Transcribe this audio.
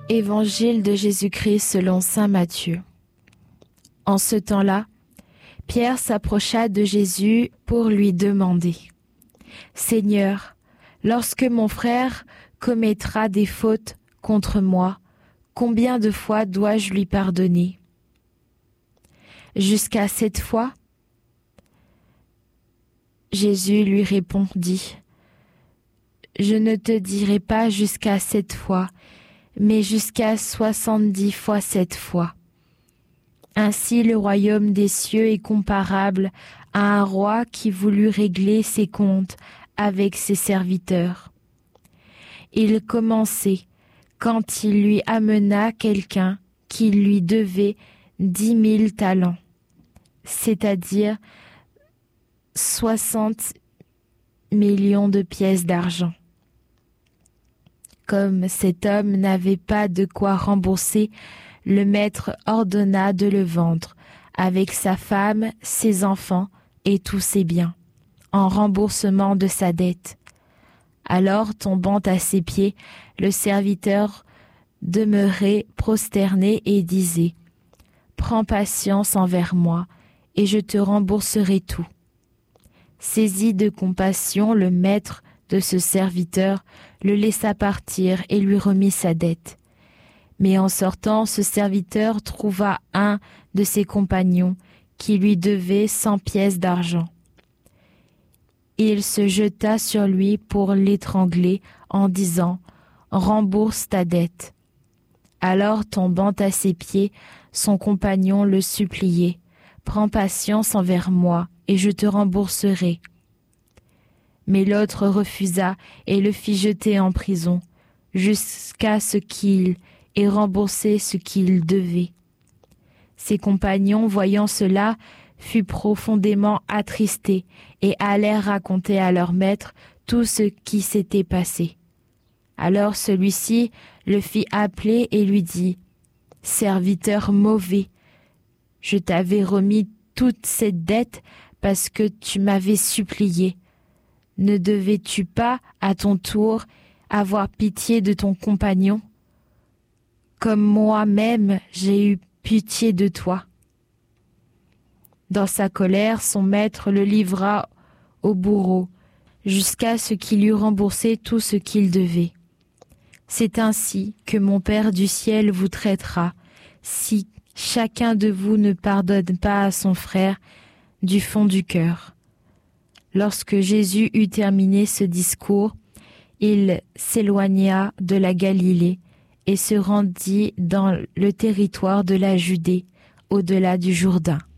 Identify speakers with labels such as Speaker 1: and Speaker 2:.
Speaker 1: Évangile de Jésus-Christ selon saint Matthieu. En ce temps-là, Pierre s'approcha de Jésus pour lui demander : « Seigneur, lorsque mon frère commettra des fautes contre moi, combien de fois dois-je lui pardonner ? Jusqu'à 7 fois ? » Jésus lui répondit : « Je ne te dirai pas jusqu'à 7 fois, mais jusqu'à 70 fois 7 fois. Ainsi le royaume des cieux est comparable à un roi qui voulut régler ses comptes avec ses serviteurs. Il commençait quand il lui amena quelqu'un qui lui devait 10 000 talents, c'est-à-dire 60 millions de pièces d'argent. Comme cet homme n'avait pas de quoi rembourser, le maître ordonna de le vendre, avec sa femme, ses enfants et tous ses biens, en remboursement de sa dette. Alors, tombant à ses pieds, le serviteur demeurait prosterné et disait : « Prends patience envers moi, et je te rembourserai tout. » Saisi de compassion, le maître de ce serviteur le laissa partir et lui remit sa dette. Mais en sortant, ce serviteur trouva un de ses compagnons qui lui devait 100 pièces d'argent. Il se jeta sur lui pour l'étrangler en disant : « Rembourse ta dette. » Alors, tombant à ses pieds, son compagnon le suppliait : « Prends patience envers moi, et je te rembourserai. » Mais l'autre refusa et le fit jeter en prison, jusqu'à ce qu'il ait remboursé ce qu'il devait. Ses compagnons, voyant cela, furent profondément attristés et allèrent raconter à leur maître tout ce qui s'était passé. Alors celui-ci le fit appeler et lui dit : « Serviteur mauvais, je t'avais remis toute cette dette parce que tu m'avais supplié. Ne devais-tu pas, à ton tour, avoir pitié de ton compagnon, comme moi-même j'ai eu pitié de toi ? » Dans sa colère, son maître le livra au bourreau, jusqu'à ce qu'il eût remboursé tout ce qu'il devait. C'est ainsi que mon Père du ciel vous traitera, si chacun de vous ne pardonne pas à son frère du fond du cœur. » Lorsque Jésus eut terminé ce discours, il s'éloigna de la Galilée et se rendit dans le territoire de la Judée, au-delà du Jourdain.